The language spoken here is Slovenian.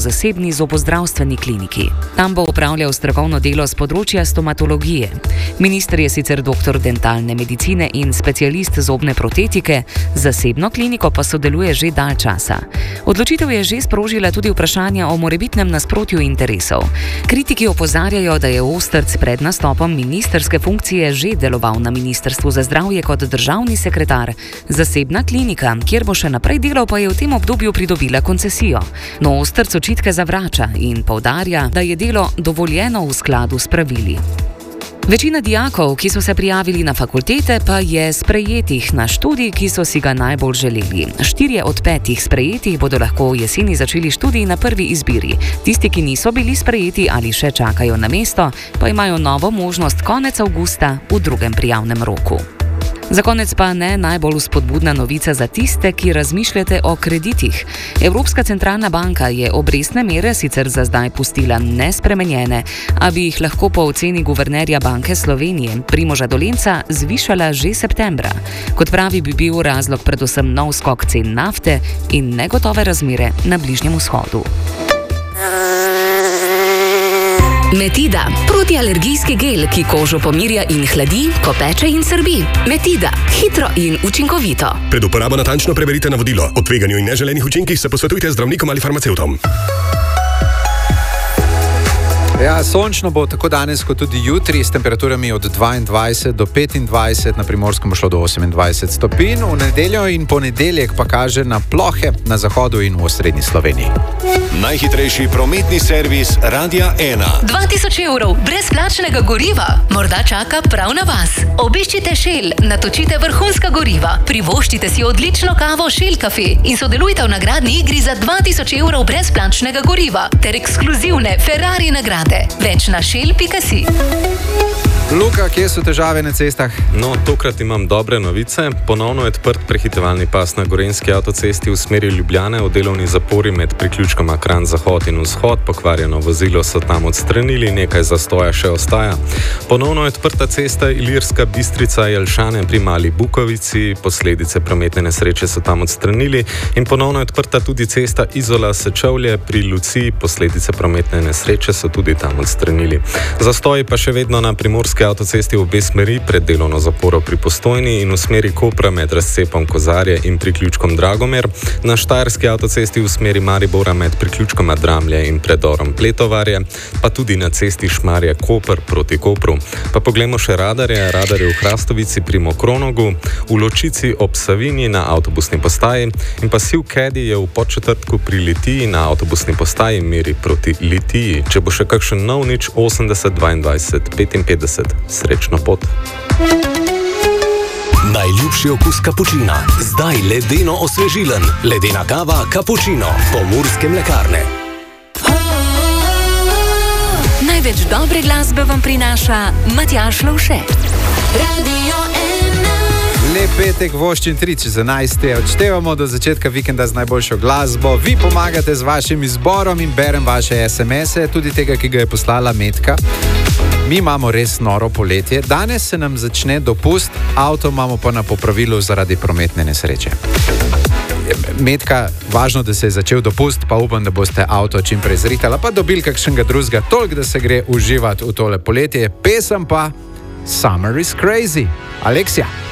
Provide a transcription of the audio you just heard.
zasebni zobozdravstveni kliniki. Tam bo opravljal strokovno delo z področja stomatologije. Minister je sicer doktor dentalne medicine in specialist zobne protetike, zasebno kliniko pa sodeluje že dalj časa. Odločitev je že sprožila tudi vprašanja o morebitnem nasprotju interesov. Kritiki opozarjajo, da je Ostrc pred nastopom ministerske funkcije že deloval na Ministrstvu za zdravje kot državni sekretar. Zasebna klinika, kjer bo še naprej delal, pa je v tem obdobju pridobila koncesijo. No, Ostrc očitke zavrača in poudarja, da je delo dovoljeno v skladu s pravili. Večina dijakov, ki so se prijavili na fakultete, pa je sprejetih na študij, ki so si ga najbolj želeli. 4 od 5 sprejetih bodo lahko v jeseni začeli študij na prvi izbiri. Tisti, ki niso bili sprejeti ali še čakajo na mesto, pa imajo novo možnost konec avgusta v drugem prijavnem roku. Za konec pa ne najbolj vzpodbudna novica za tiste, ki razmišljate o kreditih. Evropska centralna banka je obrestne mere sicer za zdaj pustila nespremenjene, a bi jih lahko po oceni guvernerja Banke Slovenije Primoža Dolenca zvišala že septembra. Kot pravi, bi bil razlog predvsem nov skok cen nafte in negotove razmere na Bližnjem vzhodu. Metida, protialergijski gel, ki kožo pomirja in hladi, ko peče in srbi. Metida, hitro in učinkovito. Pred uporabo natančno preberite navodilo. O tveganju in neželenih učinkih se posvetujte z zdravnikom ali farmacevtom. Ja, sončno bo tako danes kot tudi jutri s temperaturami od 22 do 25, na Primorskem bo šlo do 28 stopinj, v nedeljo in ponedeljek pa kaže na plohe na zahodu in v osrednji Sloveniji. Najhitrejši prometni servis Radia 1. 2000 evrov brezplačnega goriva morda čaka prav na vas. Obiščite Shell, natočite vrhunska goriva, privoščite si odlično kavo Shell Cafe in sodelujte v nagradni igri za 2000 evrov brezplačnega goriva ter ekskluzivne Ferrari nagrade. Več na shell.si. Luka, kje so težave na cestah? No, tokrat imam dobre novice. Ponovno je odprt prehitevalni pas na Gorenjski avtocesti v smeri Ljubljane v delovni zapori med priključkoma Kranj-Zahod in Vzhod. Pokvarjeno vozilo so tam odstranili, nekaj zastoja še ostaja. Ponovno je odprta cesta Ilirska Bistrica-Jelšane pri Mali Bukovici. Posledice prometne nesreče so tam odstranili. In ponovno je odprta tudi cesta Izola-Sečovlje pri Luciji. Posledice prometne nesreče so tudi tam odstranili. Zastoji pa še vedno na Primorski avtocesti v obe smeri pred delovno zaporo pri Postojni in v smeri Kopra med razcepom Kozarje in priključkom Dragomer, na Štajerski avtocesti v smeri Maribora med priključkoma Dramlje in predorom Pletovarje, pa tudi na cesti Šmarje-Koper proti Kopru. Pa poglejmo še radarje v Hrastovici pri Mokronogu, v Ločici ob Savinji na avtobusni postaji in pa Siv Kedi je v Podčetrtku pri Litiji na avtobusni postaji meri proti Litiji. Če bo še kakšen nov nič 80 22 55. Srečno pot. Najljubši okus kapučina. Zdaj ledeno osvežilen. Ledena kava Kapučino. Pomurske mlekarne. Največ dobre glasbe vam prinaša Matjaž Lovše. Radio 1. Lep petek, voščin 3 čez 11. Odštevamo do začetka vikenda z najboljšo glasbo. Vi pomagate z vašim izborom in berem vaše SMS-e, tudi tega, ki ga je poslala Metka. Mi imamo res noro poletje. Danes se nam začne dopust, avto imamo pa na popravilu zaradi prometne nesreče. Metka, važno, da se je začel dopust, pa upam, da boste avto čim prej zritali, pa dobili kakšnega drugega, toliko, da se gre uživati v tole poletje. Pesem pa Summer is Crazy. Aleksija.